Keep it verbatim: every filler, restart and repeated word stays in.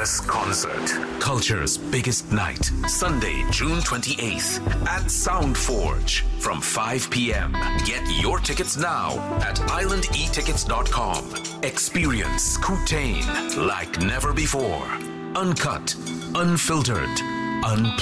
Famous Concert. Culture's biggest night. Sunday, June twenty-eighth at Soundforge from five p.m. Get your tickets now at island e tickets dot com. Experience Kutain like never before. Uncut, unfiltered, unplugged.